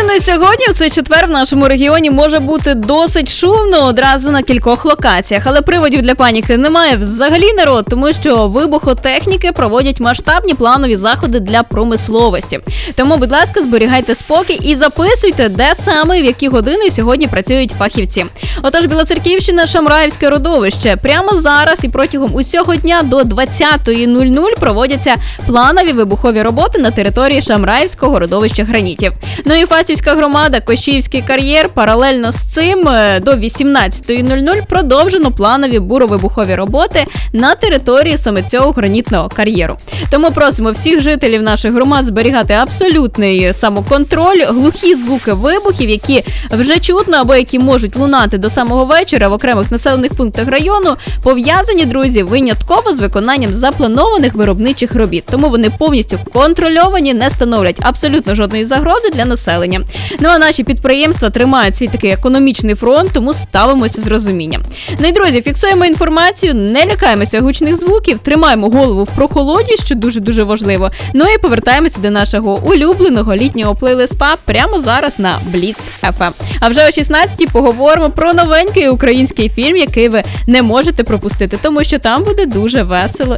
Ну і сьогодні, у цей четвер, в нашому регіоні може бути досить шумно одразу на кількох локаціях. Але приводів для паніки немає взагалі, народ, тому що вибухотехніки проводять масштабні планові заходи для промисловості. Тому, будь ласка, зберігайте спокій і записуйте, де саме і в які години сьогодні працюють фахівці. Отож, Білоцерківщина, Шамраївське родовище. Прямо зараз і протягом усього дня до 20:00 проводяться планові вибухові роботи на території Шамраївського родовища гранітів. Ну і Фастівська громада, Кощіївський кар'єр. Паралельно з цим до 18:00 продовжено планові буровибухові роботи на території саме цього гранітного кар'єру. Тому просимо всіх жителів наших громад зберігати абсолютний самоконтроль, глухі звуки вибухів, які вже чутно або які можуть лунати до самого вечора в окремих населених пунктах району, пов'язані, друзі, винятково з виконанням запланованих виробничих робіт. Тому вони повністю контрольовані, не становлять абсолютно жодної загрози для населення. Ну а наші підприємства тримають свій такий економічний фронт, тому ставимося з розумінням. Ну і, друзі, фіксуємо інформацію, не лякаємося гучних звуків, тримаємо голову в прохолоді, що дуже-дуже важливо. Ну і повертаємося до нашого улюбленого літнього плейлиста прямо зараз на Blitz FM. А вже о 16-й поговоримо про новенький український фільм, який ви не можете пропустити, тому що там буде дуже весело.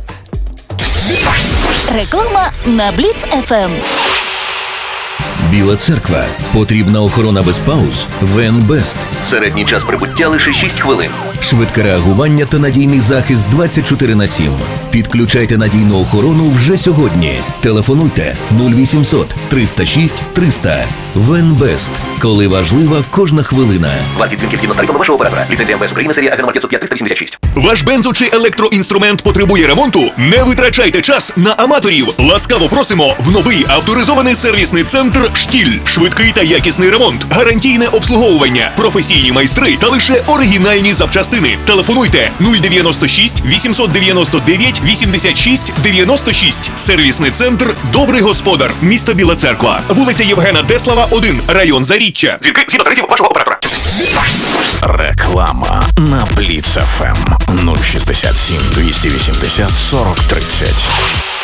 Реклама на Blitz FM. Біла Церква. Потрібна охорона без пауз? ВНБест. Середній час прибуття лише 6 хвилин. Швидке реагування та надійний захист 24/7. Підключайте надійну охорону вже сьогодні. Телефонуйте 0800 306 300. ВНБест. Коли важлива кожна хвилина. Вартість дзвінків згідно з тарифами вашого оператора. Ліцензія МВС України, серія АГ 505 386. Ваш бензо чи електроінструмент потребує ремонту? Не витрачайте час на аматорів. Ласкаво просимо в новий авторизований сервісний центр «Штіль». Швидкий та якісний ремонт, гарантійне обслуговування, професійні майстри та лише оригінальні запчастини. Телефонуйте 096 899 86 96. Сервісний центр «Добрий господар». Місто Біла Церква. Вулиця Євгена Деслава, 1. Район Заріччя. Дзвінки згідно тарифів вашого оператора. Реклама на Blitz FM 067 280 40 30.